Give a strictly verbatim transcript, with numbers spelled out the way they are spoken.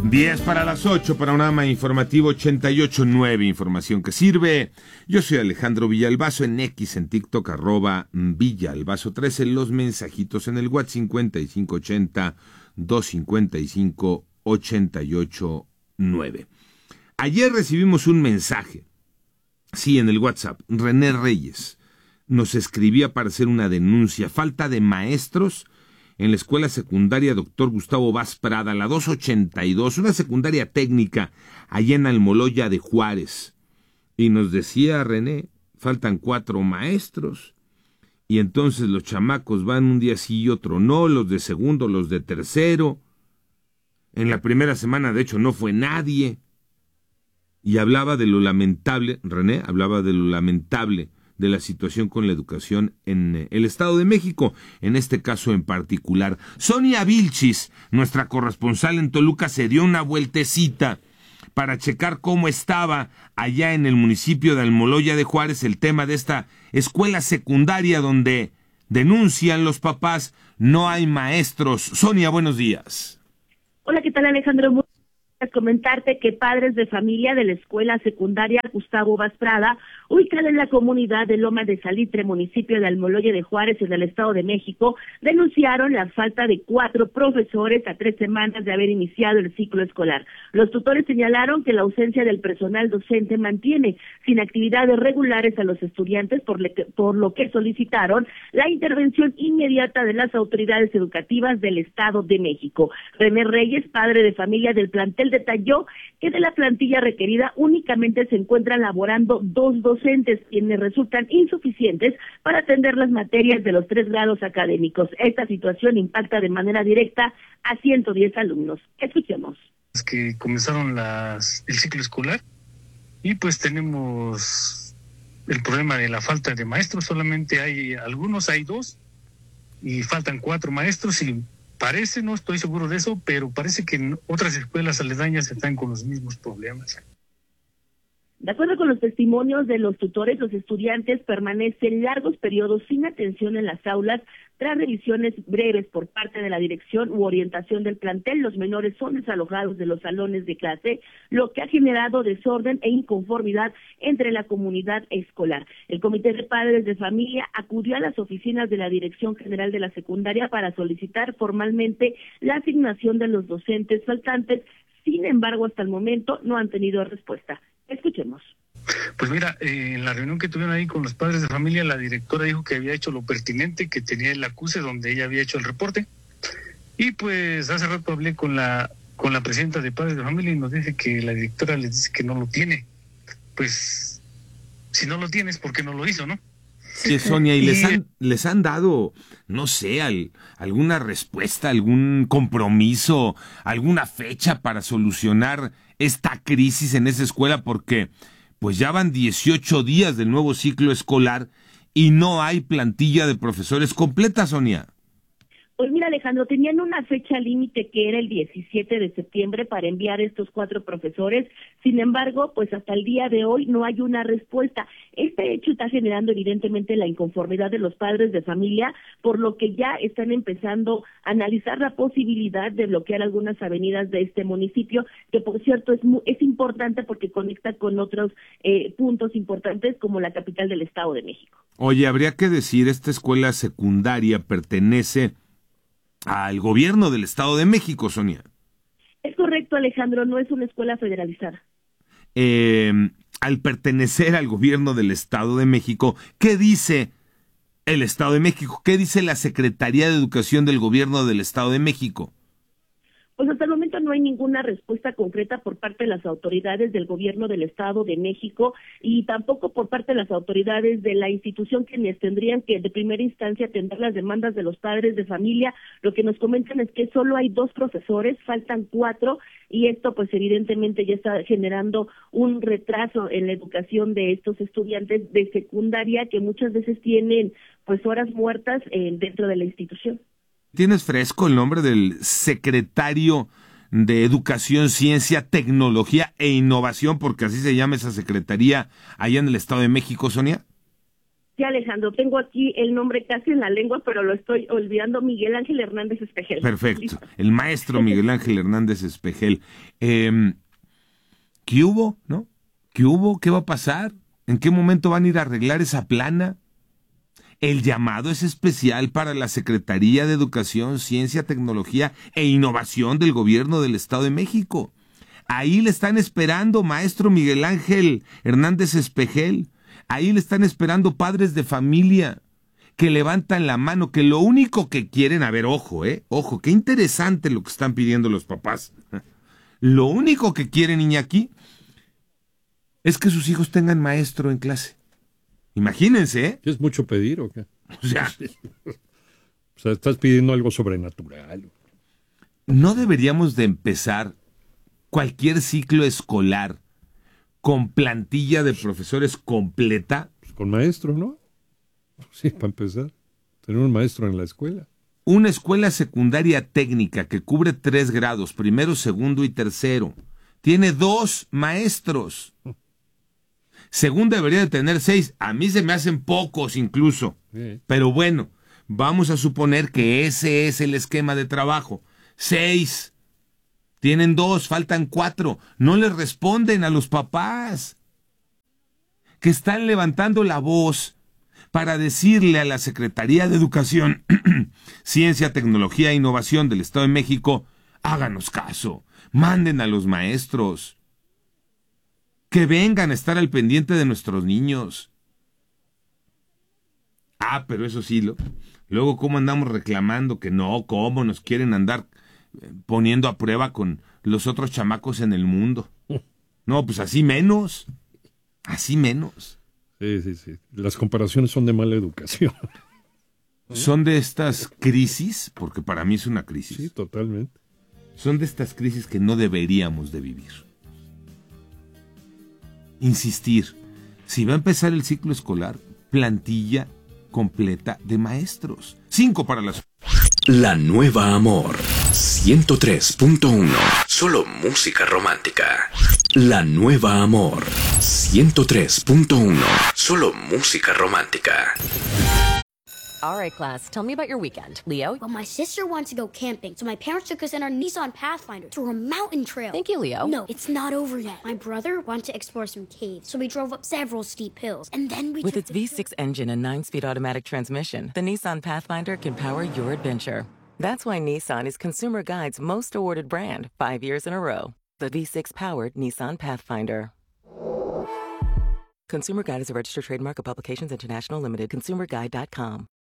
diez para las ocho, Panorama Informativo ochenta y ocho punto nueve, información que sirve. Yo soy Alejandro Villalbazo, en X, en TikTok, arroba Villalbazo trece, los mensajitos en el WhatsApp cincuenta y cinco ochenta, doscientos cincuenta y cinco, ochenta y ocho nueve. Ayer recibimos un mensaje, sí, en el WhatsApp. René Reyes nos escribía para hacer una denuncia: falta de maestros en la escuela secundaria Doctor Gustavo Vaz Prada, la doscientos ochenta y dos, una secundaria técnica allá en Almoloya de Juárez. Y nos decía René, faltan cuatro maestros, y entonces los chamacos van un día sí y otro no, los de segundo, los de tercero. En la primera semana, de hecho, no fue nadie. Y hablaba de lo lamentable, René, hablaba de lo lamentable de la situación con la educación en el Estado de México, en este caso en particular. Sonia Vilchis, nuestra corresponsal en Toluca, se dio una vueltecita para checar cómo estaba allá en el municipio de Almoloya de Juárez el tema de esta escuela secundaria donde denuncian los papás no hay maestros. Sonia, buenos días. Hola, ¿qué tal, Alejandro? Muy comentarte que padres de familia de la escuela secundaria Gustavo Vaz Prada, ubicada en la comunidad de Loma de Salitre, municipio de Almoloya de Juárez, en el Estado de México, denunciaron la falta de cuatro profesores a tres semanas de haber iniciado el ciclo escolar. Los tutores señalaron que la ausencia del personal docente mantiene sin actividades regulares a los estudiantes, por, le, por lo que solicitaron la intervención inmediata de las autoridades educativas del Estado de México. René Reyes, padre de familia del plantel, detalló que de la plantilla requerida únicamente se encuentran laborando dos docentes, quienes resultan insuficientes para atender las materias de los tres grados académicos. Esta situación impacta de manera directa a ciento diez alumnos. Escuchemos. Es que comenzaron las, el ciclo escolar y pues tenemos el problema de la falta de maestros. Solamente hay algunos, hay dos, y faltan cuatro maestros y parece, no estoy seguro de eso, pero parece que en otras escuelas aledañas están con los mismos problemas. De acuerdo con los testimonios de los tutores, los estudiantes permanecen largos periodos sin atención en las aulas tras revisiones breves por parte de la dirección u orientación del plantel. Los menores son desalojados de los salones de clase, lo que ha generado desorden e inconformidad entre la comunidad escolar. El Comité de Padres de Familia acudió a las oficinas de la Dirección General de la Secundaria para solicitar formalmente la asignación de los docentes faltantes. Sin embargo, hasta el momento no han tenido respuesta. Escuchemos. Pues mira, eh, en la reunión que tuvieron ahí con los padres de familia, la directora dijo que había hecho lo pertinente, que tenía el acuse donde ella había hecho el reporte. Y pues hace rato hablé con la con la presidenta de padres de familia y nos dice que la directora les dice que no lo tiene. Pues si no lo tienes, ¿por qué no lo hizo, no? Sí, Sonia, y les han, les han dado, no sé, al, alguna respuesta, algún compromiso, alguna fecha para solucionar esta crisis en esa escuela, porque pues ya van dieciocho días del nuevo ciclo escolar y no hay plantilla de profesores completa, Sonia. Pues mira, Alejandro, tenían una fecha límite que era el diecisiete de septiembre para enviar estos cuatro profesores. Sin embargo, pues hasta el día de hoy no hay una respuesta. Este hecho está generando evidentemente la inconformidad de los padres de familia, por lo que ya están empezando a analizar la posibilidad de bloquear algunas avenidas de este municipio, que por cierto es muy, es importante porque conecta con otros eh, puntos importantes como la capital del Estado de México. Oye, habría que decir, esta escuela secundaria pertenece al gobierno del Estado de México, Sonia. Es correcto, Alejandro, no es una escuela federalizada. Eh, al pertenecer al gobierno del Estado de México, ¿qué dice el Estado de México? ¿Qué dice la Secretaría de Educación del gobierno del Estado de México? Pues hasta el momento no hay ninguna respuesta concreta por parte de las autoridades del gobierno del Estado de México y tampoco por parte de las autoridades de la institución, quienes tendrían que de primera instancia atender las demandas de los padres de familia. Lo que nos comentan es que solo hay dos profesores, faltan cuatro, y esto pues evidentemente ya está generando un retraso en la educación de estos estudiantes de secundaria que muchas veces tienen pues horas muertas eh, dentro de la institución. ¿Tienes fresco el nombre del secretario de Educación, Ciencia, Tecnología e Innovación, porque así se llama esa secretaría allá en el Estado de México, Sonia? Sí, Alejandro, tengo aquí el nombre casi en la lengua, pero lo estoy olvidando. Miguel Ángel Hernández Espejel. Perfecto, Listo. el maestro Miguel Ángel Hernández Espejel. Eh, ¿Qué hubo, no? ¿Qué hubo? ¿Qué va a pasar? ¿En qué momento van a ir a arreglar esa plana? El llamado es especial para la Secretaría de Educación, Ciencia, Tecnología e Innovación del Gobierno del Estado de México. Ahí le están esperando, maestro Miguel Ángel Hernández Espejel. Ahí le están esperando padres de familia que levantan la mano, que lo único que quieren, a ver, ojo, eh, ojo, qué interesante lo que están pidiendo los papás. Lo único que quieren, Iñaki, es que sus hijos tengan maestro en clase. Imagínense, ¿eh? ¿Es mucho pedir o qué? O sea, o sea, estás pidiendo algo sobrenatural. no deberíamos de empezar cualquier ciclo escolar con plantilla de profesores completa. Pues con maestro, ¿no? Sí, para empezar. Tener un maestro en la escuela. Una escuela secundaria técnica que cubre tres grados, primero, segundo y tercero. Tiene dos maestros. Segunda debería de tener seis. A mí se me hacen pocos incluso. Sí. Pero bueno, vamos a suponer que ese es el esquema de trabajo. Seis. Tienen dos, faltan cuatro. No les responden a los papás que están levantando la voz para decirle a la Secretaría de Educación, Ciencia, Tecnología e Innovación del Estado de México, háganos caso, manden a los maestros, que vengan a estar al pendiente de nuestros niños. Ah, pero eso sí, lo, luego cómo andamos reclamando que no, cómo nos quieren andar poniendo a prueba con los otros chamacos en el mundo. No, pues así menos, así menos. Sí, sí, sí. Las comparaciones son de mala educación. Son de estas crisis, porque para mí es una crisis. Sí, totalmente. Son de estas crisis que no deberíamos de vivir. Insistir, si va a empezar el ciclo escolar, plantilla completa de maestros. Cinco para las... La Nueva Amor ciento tres punto uno. Solo música romántica. La Nueva Amor ciento tres punto uno. Solo música romántica. All right, class, tell me about your weekend. Leo? Well, my sister wants to go camping, so my parents took us in our Nissan Pathfinder to a mountain trail. Thank you, Leo. No, it's not over yet. My brother wanted to explore some caves, so we drove up several steep hills, and then we With took its the V six engine and nine-speed automatic transmission, the Nissan Pathfinder can power your adventure. That's why Nissan is Consumer Guide's most awarded brand, five years in a row. The V six-powered Nissan Pathfinder. Consumer Guide is a registered trademark of Publications International Limited, consumer guide dot com.